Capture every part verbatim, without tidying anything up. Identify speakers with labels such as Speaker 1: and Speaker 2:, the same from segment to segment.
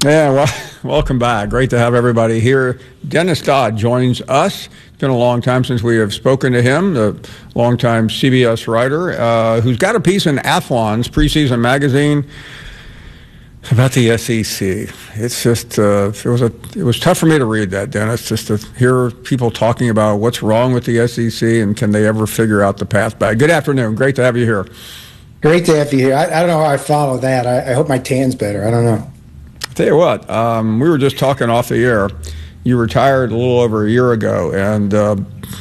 Speaker 1: Yeah, well, welcome back. Great to have everybody here. Dennis Dodd joins us. It's been a long time since we have spoken to him, the longtime C B S writer, uh, who's got a piece in Athlon's preseason magazine about the S E C. It's just uh, it was a it was tough for me to read that, Dennis, just to hear people talking about what's wrong with the S E C and can they ever figure out the path back. Good afternoon. Great to have you here.
Speaker 2: Great to have you here. I, I don't know how I follow that. I, I hope my tan's better. I don't know.
Speaker 1: Tell you what, um, we were just talking off the air. You retired a little over a year ago, and uh,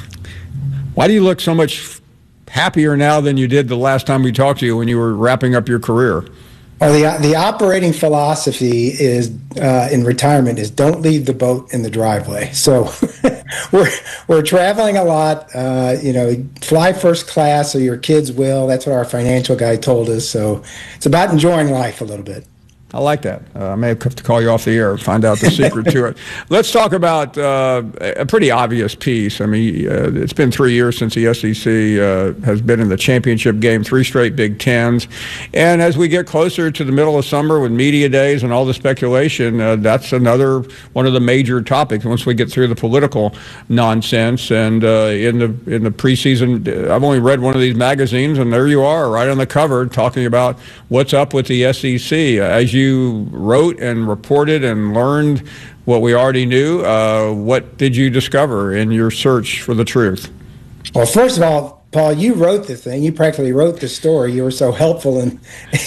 Speaker 1: why do you look so much happier now than you did the last time we talked to you when you were wrapping up your career?
Speaker 2: Well, the the operating philosophy is uh, in retirement is don't leave the boat in the driveway. So we're we're traveling a lot. Uh, you know, fly first class, or your kids will. That's what our financial guy told us. So it's about enjoying life a little bit.
Speaker 1: I like that. Uh, I may have to call you off the air and find out the secret to it. Let's talk about uh, a pretty obvious piece. I mean, uh, it's been three years since the S E C uh, has been in the championship game, three straight Big Tens. And as we get closer to the middle of summer with media days and all the speculation, uh, that's another one of the major topics once we get through the political nonsense. And uh, in the in the preseason, I've only read one of these magazines, and there you are, right on the cover, talking about what's up with the S E C. As you You wrote and reported and learned what we already knew. Uh, what did you discover in your search for the truth?
Speaker 2: Well, first of all, Paul, you wrote the thing. You practically wrote the story. You were so helpful in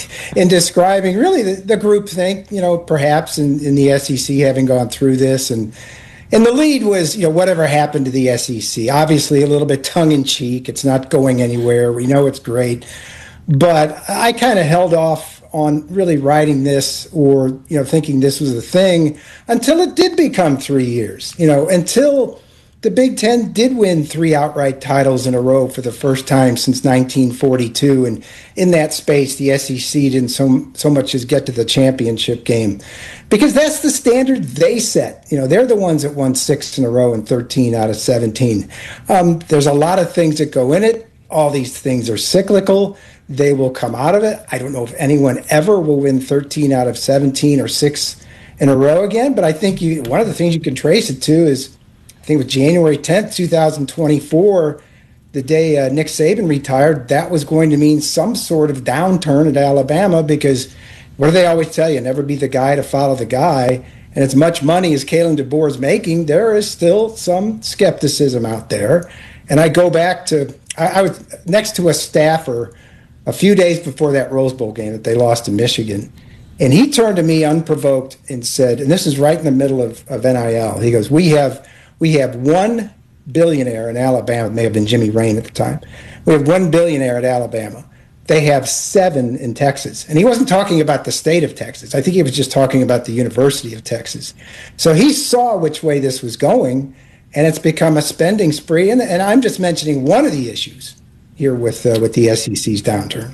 Speaker 2: in describing really the, the group think, you know, perhaps in, in the S E C having gone through this. And and the lead was, you know, whatever happened to the S E C. Obviously, a little bit tongue-in-cheek. It's not going anywhere. We know it's great. But I kind of held off on really writing this or, you know, thinking this was the thing until it did become three years, you know, until the Big Ten did win three outright titles in a row for the first time since nineteen forty-two. And in that space, the S E C didn't so, so much as get to the championship game because that's the standard they set. You know, they're the ones that won six in a row and thirteen out of seventeen. Um, there's a lot of things that go in it. All these things are cyclical. They will come out of it. I don't know if anyone ever will win thirteen out of seventeen or six in a row again, but I think you, one of the things you can trace it to is, I think it was January tenth, twenty twenty-four, the day uh, Nick Saban retired, that was going to mean some sort of downturn at Alabama because what do they always tell you? Never be the guy to follow the guy. And as much money as Kalen DeBoer is making, there is still some skepticism out there. And I go back to, I, I was next to a staffer a few days before that Rose Bowl game that they lost to Michigan. And he turned to me unprovoked and said, and this is right in the middle of, of N I L, he goes, we have we have one billionaire in Alabama. It may have been Jimmy Rain at the time. We have one billionaire at Alabama. They have seven in Texas. And he wasn't talking about the state of Texas. I think he was just talking about the University of Texas. So he saw which way this was going, and it's become a spending spree. And, and I'm just mentioning one of the issues here with uh, with the S E C's downturn.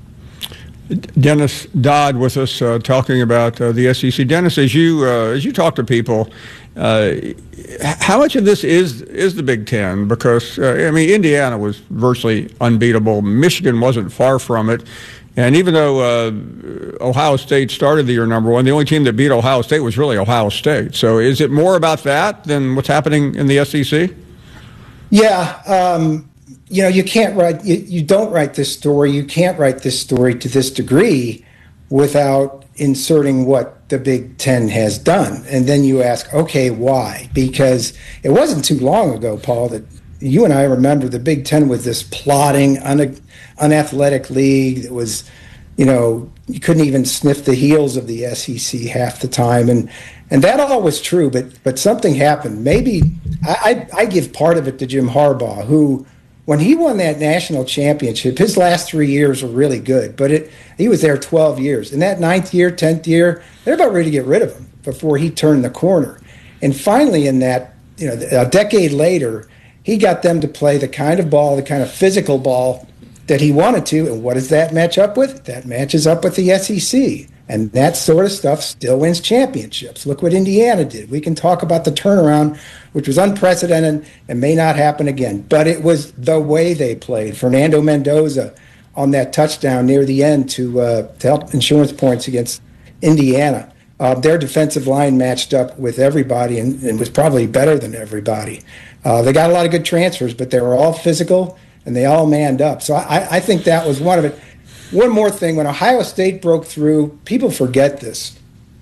Speaker 1: Dennis Dodd with us uh, talking about uh, the S E C. Dennis, as you uh, as you talk to people, uh, how much of this is is the Big Ten? Because uh, I mean, Indiana was virtually unbeatable. Michigan wasn't far from it. And even though uh, Ohio State started the year number one, the only team that beat Ohio State was really Ohio State. So is it more about that than what's happening in the S E C?
Speaker 2: Yeah. Um, You know, you can't write, you, you don't write this story, you can't write this story to this degree without inserting what the Big Ten has done. And then you ask, okay, why? Because it wasn't too long ago, Paul, that you and I remember the Big Ten was this plodding, un- unathletic league that was, you know, you couldn't even sniff the heels of the S E C half the time. And and that all was true, but but something happened. Maybe I, I, I give part of it to Jim Harbaugh, who, when he won that national championship, his last three years were really good, but it he was there twelve years. In that ninth year, tenth year, they're about ready to get rid of him before he turned the corner. And finally, in that, you know, a decade later, he got them to play the kind of ball, the kind of physical ball that he wanted to. And what does that match up with? That matches up with the S E C. And that sort of stuff still wins championships. Look what Indiana did. We can talk about the turnaround, which was unprecedented and may not happen again. But it was the way they played. Fernando Mendoza on that touchdown near the end to, uh, to help insurance points against Indiana. Uh, their defensive line matched up with everybody and, and was probably better than everybody. Uh, they got a lot of good transfers, but they were all physical and they all manned up. So I, I think that was one of it. One more thing, when Ohio State broke through, people forget this.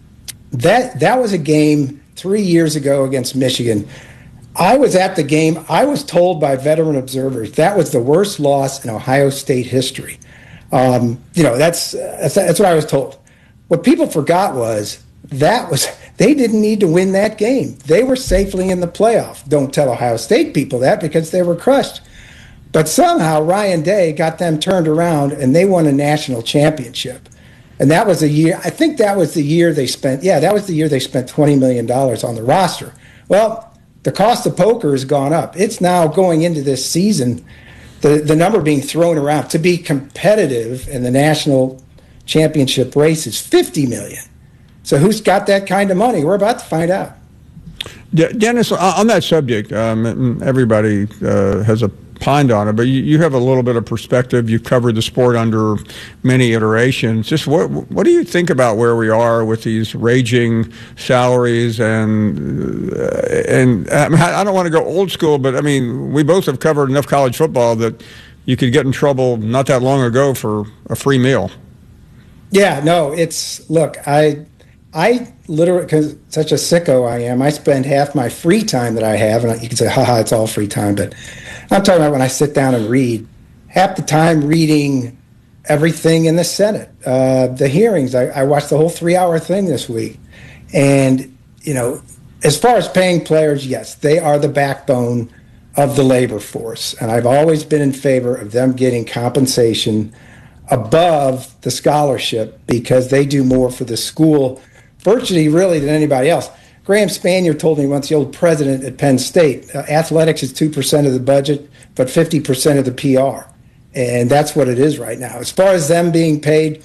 Speaker 2: That that was a game three years ago against Michigan. I was at the game. I was told by veteran observers that was the worst loss in Ohio State history. Um, you know, that's, that's that's what I was told. What people forgot was that was they didn't need to win that game. They were safely in the playoff. Don't tell Ohio State people that because they were crushed. But somehow Ryan Day got them turned around and they won a national championship. And that was a year, I think that was the year they spent, yeah, that was the year they spent twenty million dollars on the roster. Well, the cost of poker has gone up. It's now going into this season, the, the number being thrown around to be competitive in the national championship race is fifty million dollars. So who's got that kind of money? We're about to find out.
Speaker 1: Dennis, on that subject, um, everybody uh, has opined on it, but you, you have a little bit of perspective. You've covered the sport under many iterations. Just what what do you think about where we are with these raging salaries? And uh, and I, mean, I don't want to go old school, but I mean, we both have covered enough college football that you could get in trouble not that long ago for a free meal.
Speaker 2: Yeah, no, it's look, I. I literally, because such a sicko I am, I spend half my free time that I have, and you can say, haha, it's all free time, but I'm talking about when I sit down and read, half the time reading everything in the Senate, uh, the hearings. I, I watched the whole three-hour thing this week. And, you know, as far as paying players, yes, they are the backbone of the labor force, and I've always been in favor of them getting compensation above the scholarship because they do more for the school virtually really than anybody else. Graham Spanier told me once, the old president at Penn State, uh, athletics is two percent of the budget, but fifty percent of the P R. And that's what it is right now. As far as them being paid,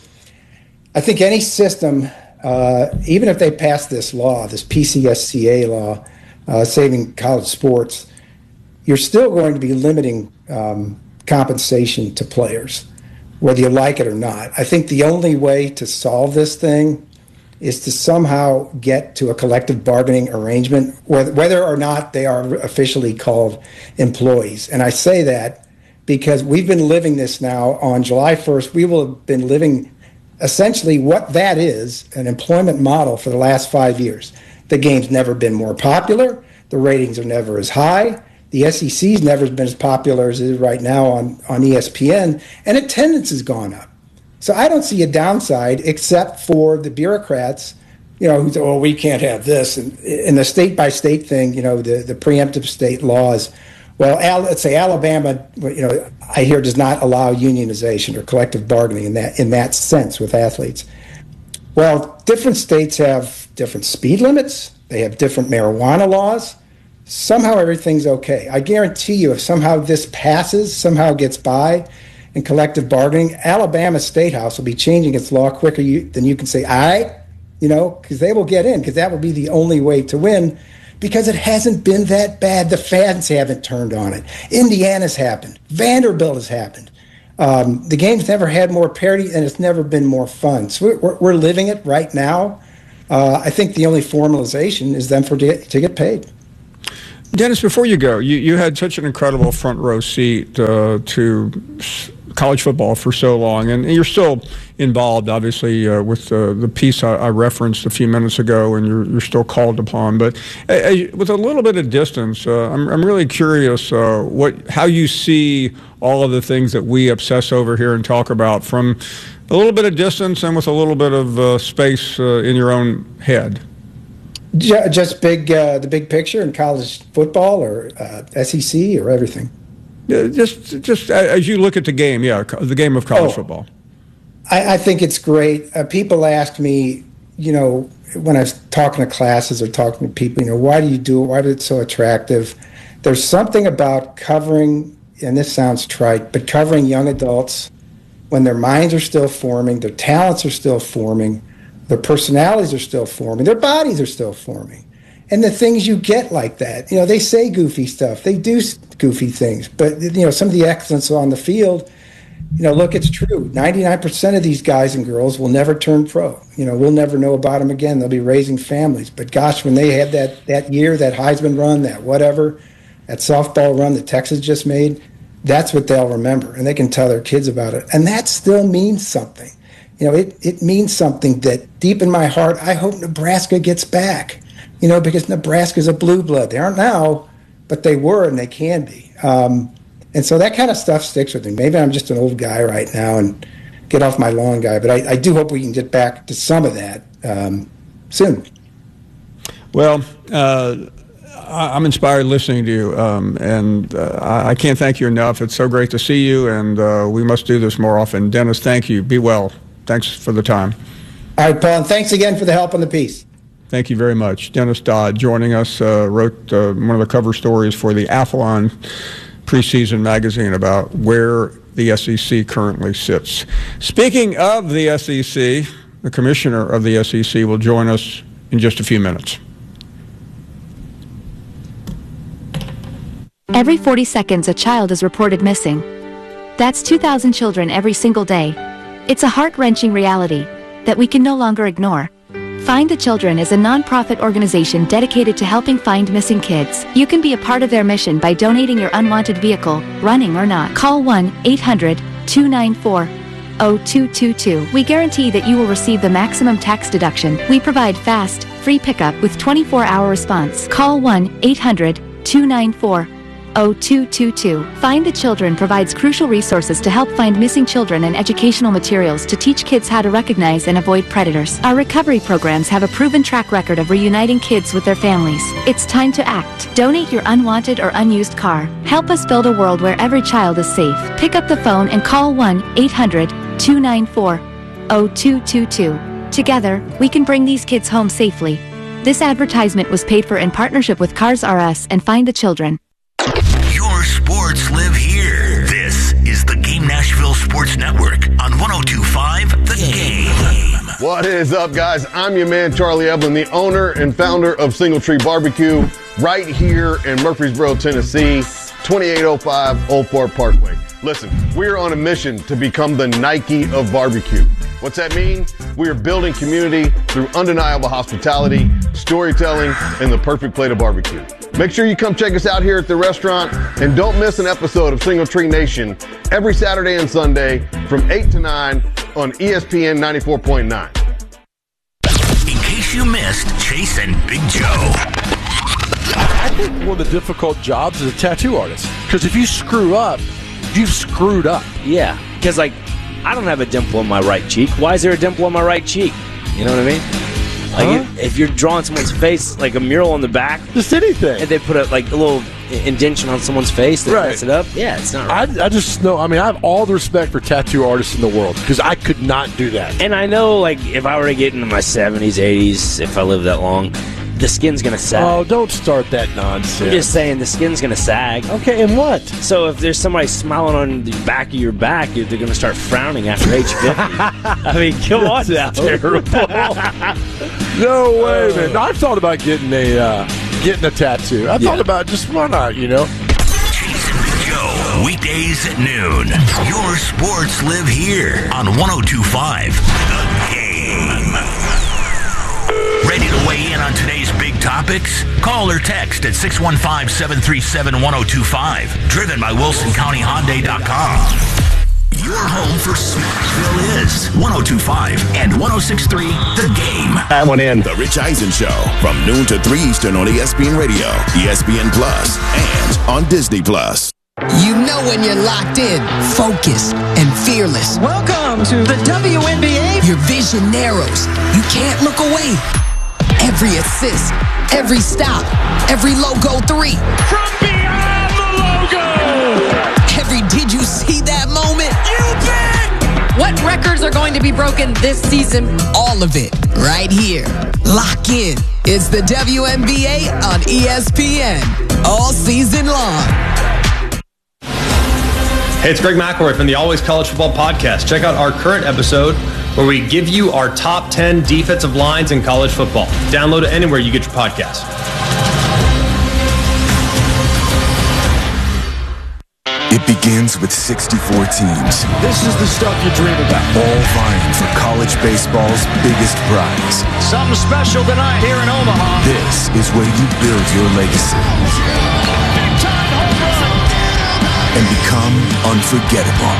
Speaker 2: I think any system, uh, even if they pass this law, this P C S C A law, uh, saving college sports, you're still going to be limiting um, compensation to players, whether you like it or not. I think the only way to solve this thing is to somehow get to a collective bargaining arrangement, whether or not they are officially called employees. And I say that because we've been living this now. On July first, we will have been living essentially what that is, an employment model for the last five years. The game's never been more popular. The ratings are never as high. The S E C's never been as popular as it is right now on, on E S P N, and attendance has gone up. So I don't see a downside except for the bureaucrats, you know, who say, oh, we can't have this. And in the state-by-state thing, you know, the, the preemptive state laws, well, Al, let's say Alabama, you know, I hear does not allow unionization or collective bargaining in that in that sense with athletes. Well, different states have different speed limits. They have different marijuana laws. Somehow everything's okay. I guarantee you if somehow this passes, somehow gets by, in collective bargaining, Alabama State House will be changing its law quicker you, than you can say, all right, you know, because they will get in, because that will be the only way to win, because it hasn't been that bad. The fans haven't turned on it. Indiana's happened. Vanderbilt has happened. Um, the game's never had more parity, and it's never been more fun. So we're, we're living it right now. Uh, I think the only formalization is them for to get, to get paid.
Speaker 1: Dennis, before you go, you, you had such an incredible front row seat uh, to college football for so long, and you're still involved, obviously, uh, with uh, the piece I, I referenced a few minutes ago, and you're, you're still called upon. But uh, with a little bit of distance, uh, I'm, I'm really curious uh, what how you see all of the things that we obsess over here and talk about from a little bit of distance and with a little bit of uh, space uh, in your own head.
Speaker 2: Just big, uh, the big picture in college football, or uh, S E C, or everything.
Speaker 1: Yeah, just, just as you look at the game, yeah, the game of college oh, football.
Speaker 2: I, I think it's great. Uh, people ask me, you know, when I was talking to classes or talking to people, you know, why do you do it? Why is it so attractive? There's something about covering, and this sounds trite, but covering young adults when their minds are still forming, their talents are still forming, their personalities are still forming, their bodies are still forming. And the things you get like that, you know, they say goofy stuff, they do goofy things, but, you know, some of the excellence on the field, you know, look, it's true. ninety-nine percent of these guys and girls will never turn pro. You know, we'll never know about them again. They'll be raising families. But gosh, when they had that, that year, that Heisman run, that whatever, that softball run that Texas just made, that's what they'll remember. And they can tell their kids about it. And that still means something. You know, it, it means something that deep in my heart, I hope Nebraska gets back. You know, because Nebraska's a blue blood. They aren't now, but they were and they can be. Um, And so that kind of stuff sticks with me. Maybe I'm just an old guy right now and get off my lawn guy, but I, I do hope we can get back to some of that um, soon.
Speaker 1: Well, uh, I'm inspired listening to you, um, and uh, I can't thank you enough. It's so great to see you, and uh, we must do this more often. Dennis, thank you. Be well. Thanks for the time.
Speaker 2: All right, Paul, and thanks again for the help on the piece.
Speaker 1: Thank you very much. Dennis Dodd joining us, uh, wrote uh, one of the cover stories for the Athlon preseason magazine about where the S E C currently sits. Speaking of the S E C, the commissioner of the S E C will join us in just a few minutes.
Speaker 3: Every forty seconds, a child is reported missing. That's two thousand children every single day. It's a heart-wrenching reality that we can no longer ignore. Find the Children is a non-profit organization dedicated to helping find missing kids. You can be a part of their mission by donating your unwanted vehicle, running or not. Call one eight hundred two nine four zero two two two. We guarantee that you will receive the maximum tax deduction. We provide fast, free pickup with twenty-four hour response. Call one eight hundred two nine four zero two two two. Find the Children provides crucial resources to help find missing children and educational materials to teach kids how to recognize and avoid predators. Our recovery programs have a proven track record of reuniting kids with their families. It's time to act. Donate your unwanted or unused car. Help us build a world where every child is safe. Pick up the phone and call one eight hundred two nine four zero two two two. Together, we can bring these kids home safely. This advertisement was paid for in partnership with Cars R Us and Find the Children.
Speaker 4: Your sports live here. This is the Game Nashville Sports Network on one oh two point five The Game.
Speaker 5: What is up, guys? I'm your man, Charlie Evelyn, the owner and founder of Single Tree Barbecue right here in Murfreesboro, Tennessee, twenty-eight oh five Old Fort Parkway. Listen, we're on a mission to become the Nike of barbecue. What's that mean? We are building community through undeniable hospitality, storytelling, and the perfect plate of barbecue. Make sure you come check us out here at the restaurant, and don't miss an episode of Single Tree Nation every Saturday and Sunday from eight to nine on E S P N ninety-four point nine.
Speaker 4: In case you missed Chase and Big Joe.
Speaker 6: I think one of the difficult jobs is a tattoo artist, because if you screw up, you've screwed up.
Speaker 7: Yeah, because like, I don't have a dimple on my right cheek. Why is there a dimple on my right cheek? You know what I mean? Like huh? if, if you're drawing someone's face, like a mural on the back,
Speaker 6: just anything,
Speaker 7: and they put a like a little indentation on someone's face that
Speaker 6: right.
Speaker 7: mess it up. Yeah, it's not right.
Speaker 6: I, I just know. I mean, I have all the respect for tattoo artists in the world, because I could not do that.
Speaker 7: And I know, like, if I were to get into my seventies, eighties, if I live that long, the skin's gonna sag.
Speaker 6: Oh, don't start that nonsense.
Speaker 7: I'm just saying the skin's gonna sag.
Speaker 6: Okay, and what?
Speaker 7: So if there's somebody smiling on the back of your back, they're gonna start frowning after age fifty. I mean, come on now, terrible.
Speaker 6: No way, man. No, I've thought about getting a uh, getting a tattoo. I yeah. thought about just why not, you know.
Speaker 4: Chase and Big Joe, weekdays at noon. Your sports live here on one oh two point five The Game. Ready to weigh in on today's big topics? Call or text at six one five, seven three seven, one oh two five. Driven by Wilson County Hyundai dot com. Your home for Smashville is one oh two point five and one oh six point three The Game.
Speaker 8: That one in. The Rich Eisen Show from noon to three Eastern on E S P N Radio, E S P N Plus, and on Disney Plus.
Speaker 9: You know when you're locked in, focused, and fearless.
Speaker 10: Welcome to the W N B A.
Speaker 9: Your vision narrows. You can't look away. Every assist, every stop, every logo three.
Speaker 10: From beyond the logo.
Speaker 9: Every did you see that moment?
Speaker 10: You bet.
Speaker 11: What records are going to be broken this season?
Speaker 9: All of it right here. Lock in. It's the W N B A on E S P N all season long.
Speaker 12: Hey, it's Greg McElroy from the Always College Football Podcast. Check out our current episode where we give you our top ten defensive lines in college football. Download it anywhere you get your podcast.
Speaker 8: It begins with sixty-four teams.
Speaker 10: This is the stuff you dream about.
Speaker 8: All vying for college baseball's biggest prize.
Speaker 10: Something special tonight here in Omaha.
Speaker 8: This is where you build your legacy.
Speaker 10: Big time home run.
Speaker 8: And become unforgettable.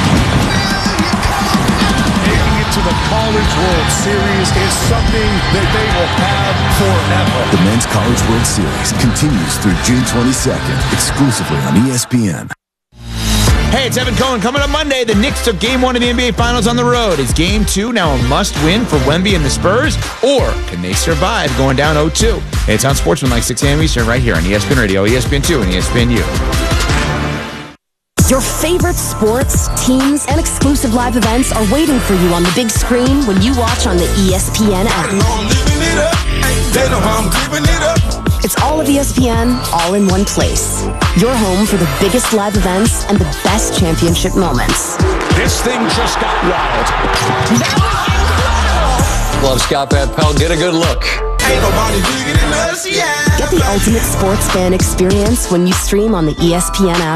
Speaker 10: Making it to the College World Series is something that they will have forever.
Speaker 8: The Men's College World Series continues through June twenty-second, exclusively on E S P N.
Speaker 13: Hey, it's Evan Cohen. Coming up Monday, the Knicks took game one of the N B A Finals on the road. Is game two now a must-win for Wemby and the Spurs? Or can they survive going down oh two? Hey, it's on Sportsmanlike, six a.m. Eastern, right here on E S P N Radio, E S P N two, and E S P N U.
Speaker 14: Your favorite sports, teams, and exclusive live events are waiting for you on the big screen when you watch on the E S P N app. It's all of E S P N, all in one place. Your home for the biggest live events and the best championship moments.
Speaker 10: This thing just got wild.
Speaker 15: Love Scott Van Pelt. Get a good look.
Speaker 10: Ain't nobody bigger than us, yeah.
Speaker 14: Get the ultimate sports fan experience when you stream on the E S P N app.